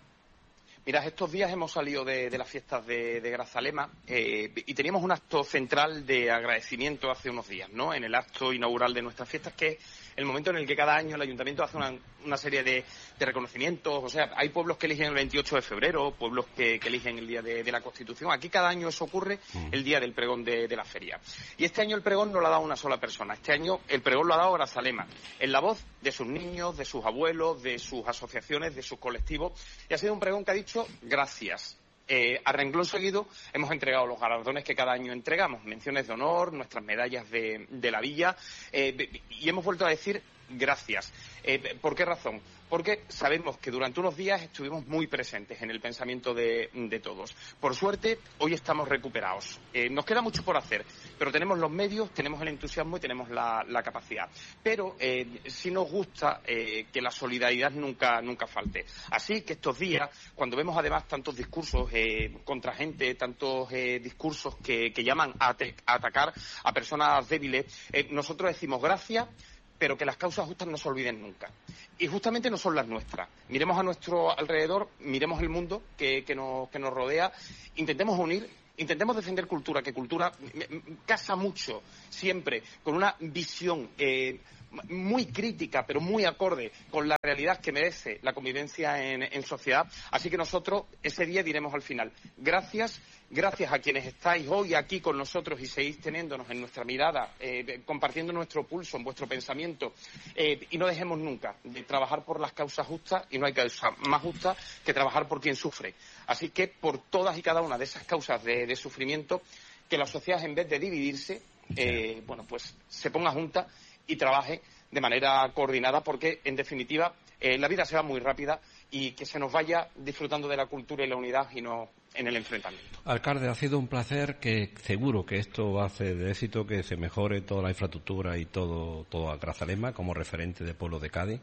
Mira, estos días hemos salido de, de las fiestas de, de Grazalema eh, y teníamos un acto central de agradecimiento hace unos días, ¿no? En el acto inaugural de nuestras fiestas, que es el momento en el que cada año el Ayuntamiento hace una, una serie de, de reconocimientos. O sea, hay pueblos que eligen el veintiocho de febrero, pueblos que, que eligen el día de, de la Constitución. Aquí cada año eso ocurre el día del pregón de, de la feria. Y este año el pregón no lo ha dado una sola persona. Este año el pregón lo ha dado Grazalema, en la voz de sus niños, de sus abuelos, de sus asociaciones, de sus colectivos. Y ha sido un pregón que ha dicho gracias. Eh, a renglón seguido hemos entregado los galardones que cada año entregamos, menciones de honor, nuestras medallas de, de la villa, eh, y hemos vuelto a decir gracias. Eh, ¿Por qué razón? Porque sabemos que durante unos días estuvimos muy presentes en el pensamiento de, de todos. Por suerte, hoy estamos recuperados. Eh, nos queda mucho por hacer, pero tenemos los medios, tenemos el entusiasmo y tenemos la, la capacidad. Pero eh, sí nos gusta eh, que la solidaridad nunca, nunca falte. Así que estos días, cuando vemos además tantos discursos eh, contra gente, tantos eh, discursos que, que llaman a, te, a atacar a personas débiles, eh, nosotros decimos gracias, pero que las causas justas no se olviden nunca. Y justamente no son las nuestras. Miremos a nuestro alrededor, miremos el mundo que, que, nos, que nos rodea, intentemos unir, intentemos defender cultura, que cultura casa mucho, siempre, con una visión eh, muy crítica, pero muy acorde con la realidad que merece la convivencia en, en sociedad. Así que nosotros ese día diremos al final, gracias, gracias a quienes estáis hoy aquí con nosotros y seguís teniéndonos en nuestra mirada, eh, compartiendo nuestro pulso, en vuestro pensamiento, eh, y no dejemos nunca de trabajar por las causas justas, y no hay causa más justa que trabajar por quien sufre. Así que por todas y cada una de esas causas de, de sufrimiento, que la sociedad, en vez de dividirse, eh, bueno, pues se ponga junta y trabaje de manera coordinada, porque en definitiva eh, la vida se va muy rápida, y que se nos vaya disfrutando de la cultura y la unidad y no en el enfrentamiento. Alcalde, ha sido un placer, que seguro que esto va a ser de éxito, que se mejore toda la infraestructura y todo, todo a Grazalema como referente de pueblo de Cádiz.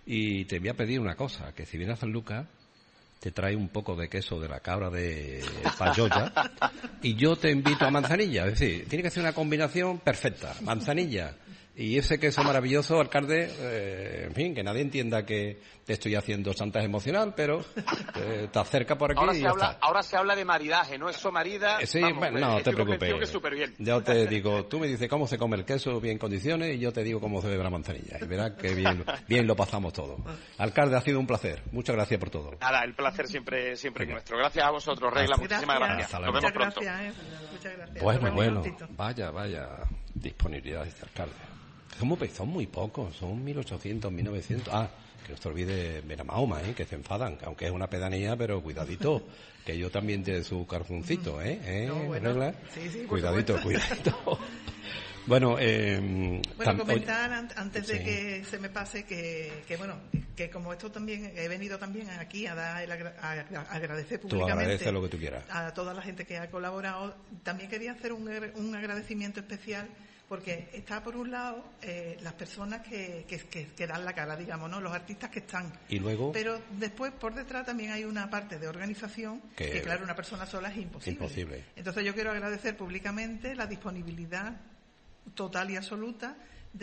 Y te voy a pedir una cosa, que si vienes a San Lucas, te trae un poco de queso de la cabra de Payoya y yo te invito a Manzanilla. Es decir, tiene que ser una combinación perfecta. Manzanilla y ese queso maravilloso, alcalde, eh, en fin, que nadie entienda que te estoy haciendo chantaje emocional, pero eh, te acerca por aquí ahora y se ya habla, está. Ahora se habla de maridaje, ¿no? Eso marida... Eh, sí, vamos, bueno, no estoy te preocupes. Que súper bien. Yo te digo, tú me dices cómo se come el queso bien en condiciones y yo te digo cómo se bebe la manzanilla. Y verás que bien, bien lo pasamos todo. Alcalde, ha sido un placer. Muchas gracias por todo. Nada, el placer siempre siempre es nuestro. Gracias a vosotros, Regla. Gracias. Muchísimas gracias. Nos vemos Muchas pronto. gracias, eh. Muchas gracias. Bueno, bueno, vaya, vaya disponibilidad de este alcalde. Son muy, son muy pocos, son mil ochocientos, mil novecientos. Ah, que no se olvide Benamahoma, ¿eh? Que se enfadan, aunque es una pedanía, pero cuidadito, que yo también te su carfuncito, ¿eh? ¿Eh? No, bueno, ¿Regla? sí, sí, cuidadito, cuidadito. Bueno, eh, bueno, comentar an antes de sí. que se me pase que, que bueno, que como esto también he venido también aquí a dar el agra a agradecer públicamente, tú agradeces lo que tú quieras, a toda la gente que ha colaborado. También quería hacer un, un agradecimiento especial, porque está por un lado eh, las personas que, que, que, que dan la cara, digamos, ¿no? Los artistas que están. Y luego. Pero después, por detrás, también hay una parte de organización que, que claro, una persona sola es imposible. imposible. Entonces yo quiero agradecer públicamente la disponibilidad total y absoluta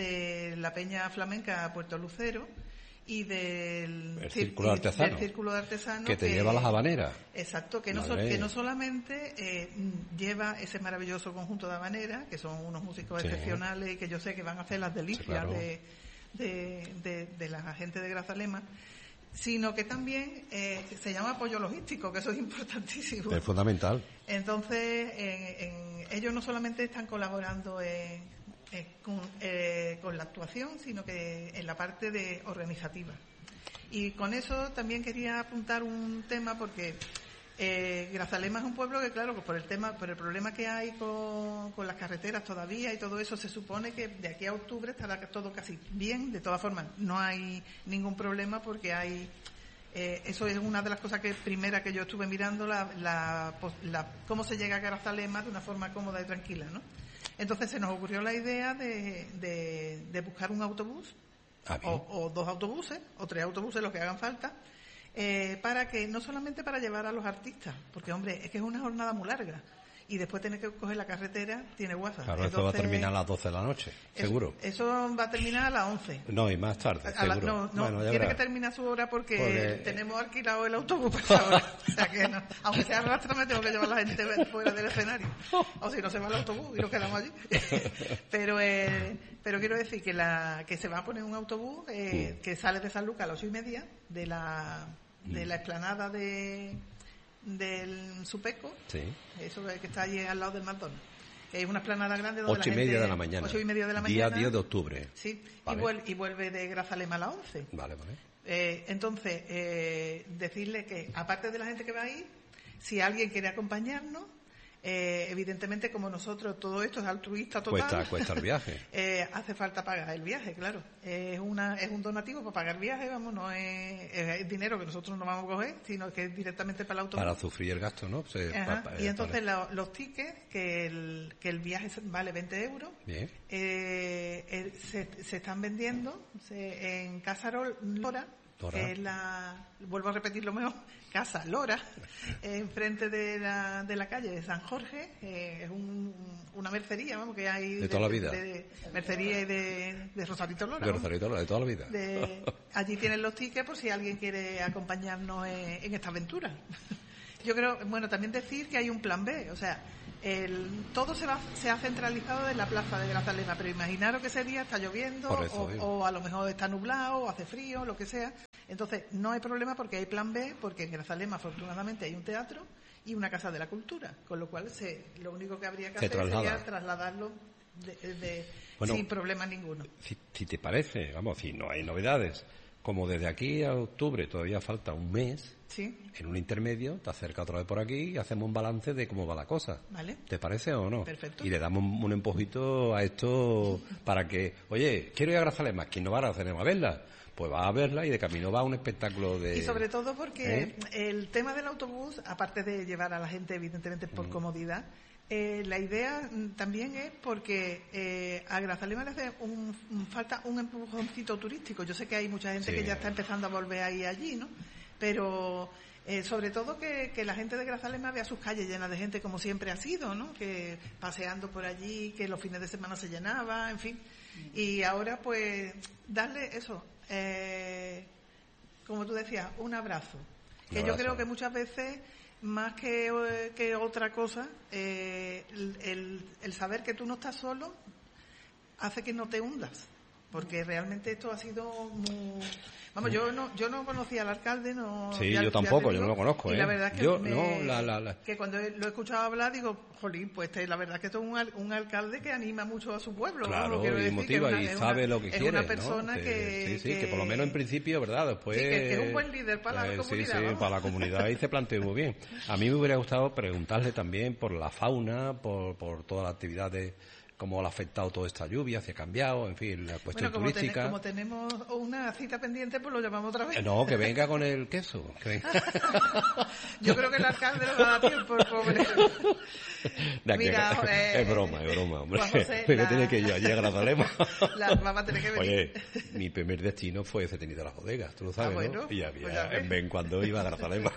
de la Peña Flamenca Puerto Lucero y del el círculo, artesano, del círculo de artesanos que te que, lleva las habaneras. Exacto, que no, so, que no solamente eh, lleva ese maravilloso conjunto de habaneras, que son unos músicos sí. excepcionales y que yo sé que van a hacer las delicias sí, claro. de, de, de, de la gente de Grazalema, sino que también eh, se llama apoyo logístico, que eso es importantísimo. Es fundamental. Entonces, en, en, ellos no solamente están colaborando en, en, con, eh, con la actuación, sino que en la parte de organizativa. Y con eso también quería apuntar un tema, porque eh, Grazalema es un pueblo que, claro, por el tema, por el problema que hay con, con las carreteras todavía y todo eso, se supone que de aquí a octubre estará todo casi bien. De todas formas, no hay ningún problema porque hay, eh, eso es una de las cosas que primera que yo estuve mirando, la, la, la, cómo se llega a Grazalema de una forma cómoda y tranquila, ¿no? Entonces se nos ocurrió la idea de, de, de buscar un autobús. Ah, o, o dos autobuses, o tres autobuses, los que hagan falta, eh, para que, no solamente para llevar a los artistas, porque, hombre, es que es una jornada muy larga, y después tener que coger la carretera, tiene guasa. Claro, Entonces, esto va a terminar a las doce de la noche, eso, seguro. Eso va a terminar a las once. No, y más tarde, a la, seguro. no, no, bueno, ya tiene verás. que terminar su hora porque, porque... tenemos alquilado el autobús para esa hora. O sea que, no, aunque sea arrastra, me tengo que llevar a la gente fuera del escenario. O si no, se va el autobús y nos quedamos allí. Pero eh, pero quiero decir que la que se va a poner un autobús eh, mm. que sale de San Lucas a las ocho y media de la, de la explanada de... del Supeco, sí. Eso que está allí al lado del McDonald's. Es una explanada grande donde ocho la y media gente, de la mañana. Ocho y media de la Día mañana. diez de octubre. Sí, vale. y, vuelve, y vuelve de Grazalema a las once. Vale, vale. Eh, entonces, eh, decirle que, aparte de la gente que va a ir, si alguien quiere acompañarnos, eh, evidentemente, como nosotros, todo esto es altruista total. Cuesta, cuesta el viaje. eh, hace falta pagar el viaje, claro. Eh, es una es un donativo para pagar el viaje, vamos, no es, es dinero que nosotros no vamos a coger, sino que es directamente para el autobús. Para sufrir el gasto, ¿no? Se, Ajá, pa, pa, y entonces para... la, los tickets, que el, que el viaje vale veinte euros, Bien. Eh, eh, se, se están vendiendo se, en Casa Lora, Lora. que es la, vuelvo a repetir lo mejor, Casa Lora, enfrente de la, de la calle de San Jorge, eh, es un, una mercería, vamos, que hay... De toda la vida. De, de, mercería y de, de Rosarito Lora. De Rosarito Lora, de toda la vida. De, allí tienen los tickets por si alguien quiere acompañarnos en, en esta aventura. Yo creo, bueno, también decir que hay un plan B, o sea, el, todo se va se ha centralizado en la plaza de Grazalema, pero imaginaros que ese día está lloviendo o, o a lo mejor está nublado o hace frío, lo que sea. Entonces, no hay problema porque hay plan B, porque en Grazalema afortunadamente hay un teatro y una casa de la cultura, con lo cual se, lo único que habría que se hacer traslada. sería trasladarlo de, de, bueno, sin problema ninguno. Si, si te parece, vamos, si no hay novedades, como desde aquí a octubre todavía falta un mes, sí. En un intermedio te acercas otra vez por aquí y hacemos un balance de cómo va la cosa. ¿Vale? ¿Te parece o no? Perfecto. Y le damos un, un empujito a esto para que, oye, quiero ir a Grazalema, ¿quién no va a Grazalema a verla? Pues va a verla y de camino va a un espectáculo de... Y sobre todo porque ¿Eh? el tema del autobús, aparte de llevar a la gente evidentemente por mm. comodidad, eh, la idea también es porque eh, a Grazalema le hace un, un, falta un empujoncito turístico. Yo sé que hay mucha gente sí. que ya está empezando a volver a ir allí, ¿no? Pero eh, sobre todo que, que la gente de Grazalema vea sus calles llenas de gente como siempre ha sido, ¿no? Que paseando por allí, que los fines de semana se llenaba, en fin. Y ahora pues darle eso, eh, como tú decías, un abrazo. Que un abrazo. Yo creo que muchas veces, más que, que otra cosa, eh, el, el, el saber que tú no estás solo hace que no te hundas. Porque realmente esto ha sido muy... Vamos, yo no yo no conocía al alcalde, no... Sí, ya, yo tampoco, digo, yo no lo conozco, y ¿eh? la verdad es que, yo, me, no, la, la, la... que cuando lo he escuchado hablar, digo, jolín, pues este, la verdad es que esto es un, un alcalde que anima mucho a su pueblo. Claro, ¿no? Quiero y decir motiva una, y una, sabe lo que es quiere, una persona ¿no? que... Sí, sí, que, que por lo menos en principio, ¿verdad? Después... Sí, que, que es un buen líder para eh, la comunidad. Sí, sí, ¿no? para la comunidad y se planteó muy bien. A mí me hubiera gustado preguntarle también por la fauna, por, por toda la actividad de... cómo le ha afectado toda esta lluvia, si ha cambiado, en fin, la cuestión bueno, como turística. Ten, como tenemos una cita pendiente, pues lo llamamos otra vez. No, que venga con el queso. Que venga. Yo creo que el alcalde no va a dar tiempo, pobre. Mira, que, eh, es broma, es broma, hombre. José, Pero la... tiene que ir allí a Grazalema. La mamá tiene que venir. Oye, mi primer destino fue ese tenido las bodegas, tú lo sabes, ah, bueno, ¿no? Y había, pues en vez en cuando iba a Grazalema.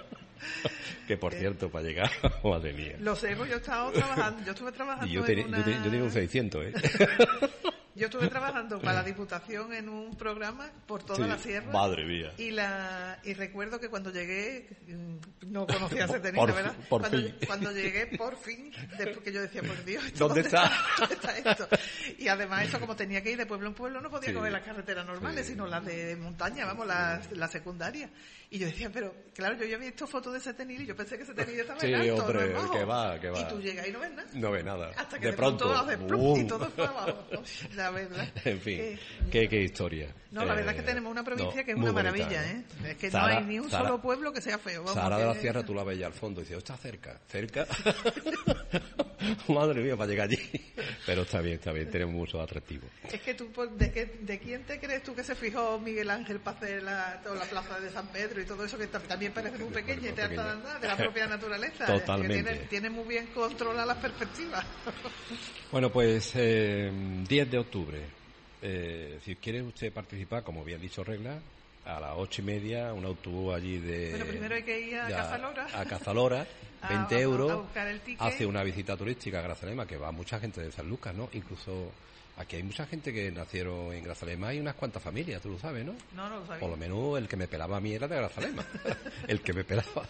Que por cierto, para llegar, madre mía. Lo sé, pues yo he estado trabajando, yo estuve trabajando y yo, ten, en una... yo, ten, yo tenía un seiscientos, ¿eh? Yo estuve trabajando para la Diputación en un programa por toda Sí, la sierra. madre mía. Y la y recuerdo que cuando llegué, mm, no conocía a ese tenista, Por- ¿verdad? por cuando, fin. cuando llegué, por fin, después que yo decía, por Dios, ¿esto ¿Dónde está? ¿dónde está esto? Y además eso, como tenía que ir de pueblo en pueblo, no podía Sí. coger las carreteras normales, Sí. sino las de montaña, vamos, las la secundaria. Y yo decía, pero claro, yo ya había visto fotos de ese tenil y yo pensé que ese tenil estaba Sí, en alto, hombre, no en bajo. que va, que va. Y tú llegas y no ves nada. No ve nada. Hasta que de, de, pronto, pronto hace plum, ¡bum! y todo fue abajo. Uy, la verdad. En fin, que- qué, qué historia. No, la verdad Eh, es que tenemos una provincia no, que es muy una bonita, maravilla, ¿eh? ¿eh? Es que Zara- no hay ni un Zara- solo pueblo que sea feo. Vamos, Sahara de la que- Sierra, tú la ves ya al fondo y dices, está cerca, cerca. Madre mía, para llegar allí. Pero está bien, está bien, tenemos muchos atractivos. Es que tú, por- ¿de, qué, ¿de quién te crees tú que se fijó Miguel Ángel para hacer la, toda la plaza de San Pedro y todo eso que ta- también parece muy pequeña y te harta de andar, de la propia naturaleza? Totalmente. Que tiene, tiene muy bien controladas las perspectivas. Bueno, pues eh, diez de octubre. Eh, si quiere usted participar, como bien dicho regla, a las ocho y media, un autobús allí de... Bueno, primero hay que ir a de Cazalora. A Cazalora, A- veinte a- a euros. buscar el ticket. Hace una visita turística a Grazalema, que va mucha gente de San Lucas, ¿no? Incluso aquí hay mucha gente que nacieron en Grazalema, hay unas cuantas familias, tú lo sabes, ¿no? No, no lo sabía. Por lo menos el que me pelaba a mí era de Grazalema. El que me pelaba.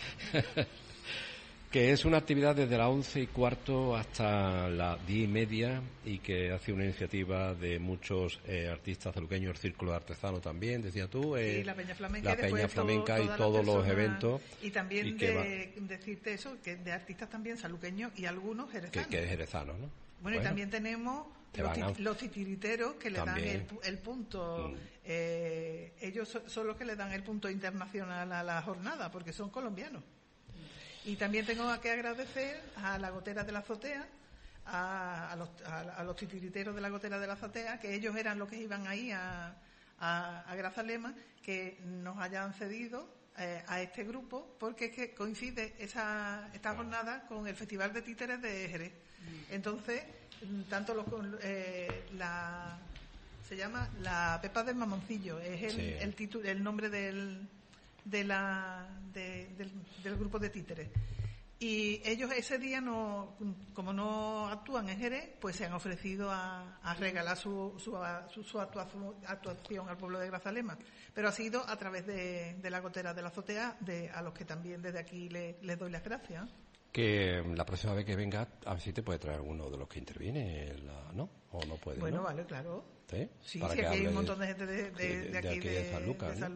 Que es una actividad desde las once y cuarto hasta las diez y media y que hace una iniciativa de muchos eh, artistas celuqueños, el Círculo de Artesanos también, decía tú. Eh, Sí, la Peña Flamenca, la y después Peña todo- Flamenca y todas las todos los personas- eventos. Y también y que de, decirte eso, que de artistas también saluqueños y algunos que, jerezanos. que es jerezano, ¿no? Bueno, y también tenemos te los, van a- ti- los titiriteros que le También. dan el, pu- el punto. Mm. eh, ellos so- son los que le dan el punto internacional a la jornada, porque son colombianos. Y también tengo que agradecer a la Gotera de la Azotea, a, a, los, a, a los titiriteros de la Gotera de la Azotea, que ellos eran los que iban ahí a, a, a Grazalema, que nos hayan cedido eh, a este grupo, porque es que coincide esa esta jornada con el Festival de Títeres de Jerez. Entonces, mm, tanto los, con- eh, la se llama la Pepa del Mamoncillo, es el, Sí. el, título, el nombre del de la de- del, del grupo de títeres. Y ellos ese día, no como no actúan en Jerez, pues se han ofrecido a, a regalar su, su, su, su actuación, actuación al pueblo de Grazalema. Pero ha sido a través de, de la Gotera de la Azotea, de, a los que también desde aquí le- les doy las gracias. Que la próxima vez que venga, a ver si te puede traer alguno de los que interviene, la- ¿no? O no puede, Bueno, ¿no? vale, claro. ¿Sí? Sí, Para sí, que aquí hay un hable montón de gente de, de, de- de de aquí, aquí de San Lucas, de ¿no? San